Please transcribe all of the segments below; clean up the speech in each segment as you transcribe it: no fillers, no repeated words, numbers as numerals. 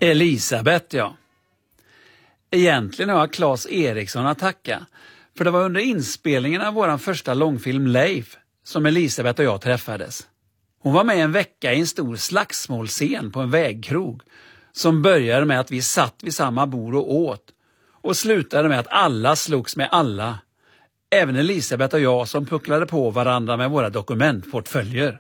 Elisabeth, ja. Egentligen har jag Claes Eriksson att tacka. För det var under inspelningen av våran första långfilm Leif som Elisabeth och jag träffades. Hon var med en vecka i en stor slagsmålscen på en vägkrog som började med att vi satt vid samma bord och åt och slutade med att alla slogs med alla. Även Elisabeth och jag som pucklade på varandra med våra dokumentportföljer.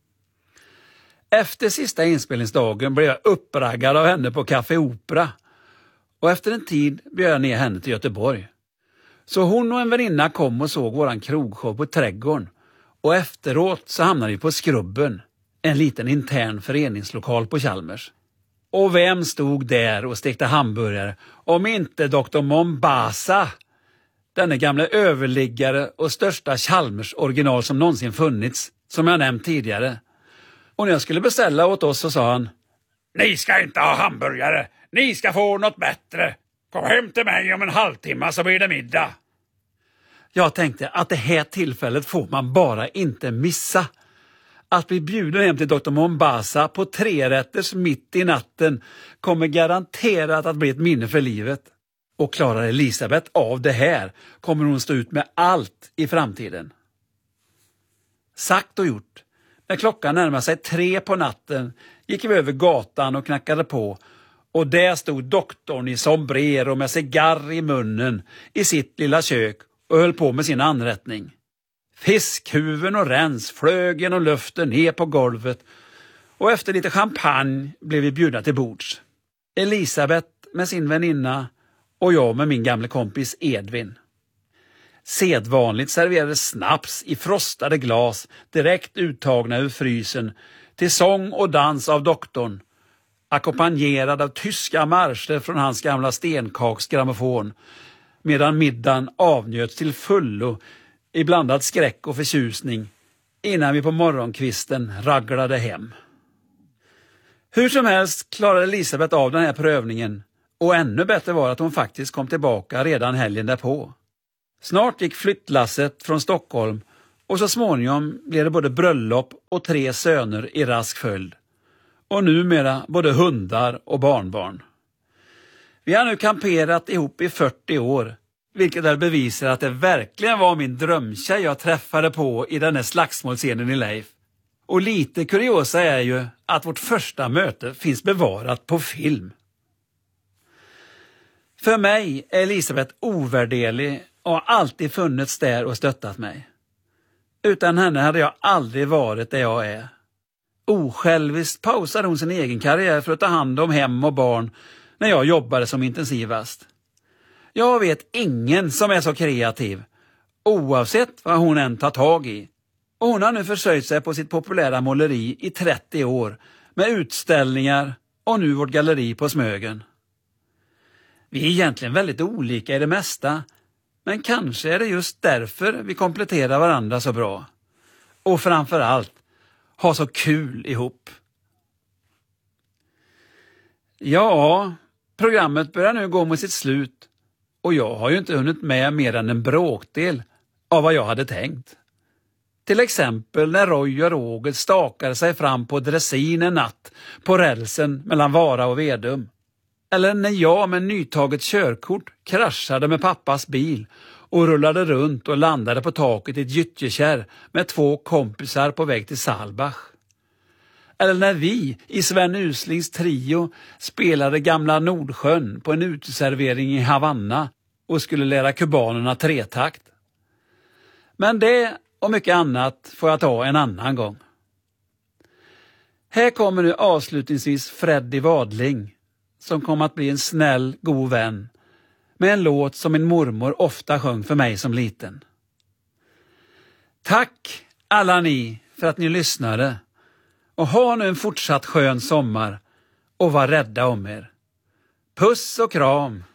Efter sista inspelningsdagen blev jag uppraggad av henne på Café Opera. Och efter en tid bjöd jag ner henne till Göteborg. Så hon och en väninna kom och såg våran krogshow på Trädgården. Och efteråt så hamnade vi på Skrubben, en liten intern föreningslokal på Chalmers. Och vem stod där och stekte hamburgare om inte Dr. Mombasa, denne gamla överliggare och största Chalmers original som någonsin funnits, som jag nämnt tidigare. Och när jag skulle beställa åt oss så sa han: "Ni ska inte ha hamburgare, ni ska få något bättre. Kom hem till mig om en halvtimme så blir det middag." Jag tänkte att det här tillfället får man bara inte missa. Att bli bjuden hem till Dr. Mombasa på 3-rätters mitt i natten kommer garanterat att bli ett minne för livet. Och klarar Elisabeth av det här kommer hon stå ut med allt i framtiden. Sagt och gjort. När klockan närmade sig 3 på natten gick vi över gatan och knackade på. Och där stod doktorn i sombrero med cigarr i munnen i sitt lilla kök och höll på med sin anrättning. Fiskhuven och rens flög genom luften ner på golvet och efter lite champagne blev vi bjudna till bords. Elisabeth med sin väninna och jag med min gamla kompis Edvin. Sedvanligt serverades snaps i frostade glas direkt uttagna ur frysen till sång och dans av doktorn, ackompanjerad av tyska marscher från hans gamla stenkaksgrammofon, medan middagen avnjöts till fullo i blandad skräck och förtjusning innan vi på morgonkvisten raglade hem. Hur som helst klarade Elisabeth av den här prövningen och ännu bättre var att hon faktiskt kom tillbaka redan helgen därpå. Snart gick flyttlasset från Stockholm och så småningom blev det både bröllop och 3 söner i rask följd. Och numera både hundar och barnbarn. Vi har nu kamperat ihop i 40 år, vilket är bevisar att det verkligen var min drömtjej jag träffade på i den här slagsmålscenen i Leif. Och lite kuriosa är ju att vårt första möte finns bevarat på film. För mig är Elisabeth ovärderlig och har alltid funnits där och stöttat mig. Utan henne hade jag aldrig varit där jag är. Osjälviskt pausade hon sin egen karriär för att ta hand om hem och barn när jag jobbade som intensivast. Jag vet ingen som är så kreativ, oavsett vad hon än tar tag i. Och hon har nu försörjt sig på sitt populära måleri i 30 år med utställningar och nu vårt galleri på Smögen. Vi är egentligen väldigt olika i det mesta, men kanske är det just därför vi kompletterar varandra så bra. Och framförallt ha så kul ihop. Ja, programmet börjar nu gå mot sitt slut och jag har ju inte hunnit med mer än en bråkdel av vad jag hade tänkt. Till exempel när Roy och Roger stakade sig fram på dressin en natt på rälsen mellan Vara och Vedum. Eller när jag med nytaget körkort kraschade med pappas bil och rullade runt och landade på taket i ett gyttjekärr med 2 kompisar på väg till Salbach. Eller när vi i Sven Uslings trio spelade Gamla Nordsjön på en uteservering i Havanna och skulle lära kubanerna 3-takt. Men det och mycket annat får jag ta en annan gång. Här kommer nu avslutningsvis Freddy Wadling, som kommer att bli en snäll, god vän, med en låt som min mormor ofta sjöng för mig som liten. Tack alla ni för att ni lyssnade och ha nu en fortsatt skön sommar och var rädda om er. Puss och kram!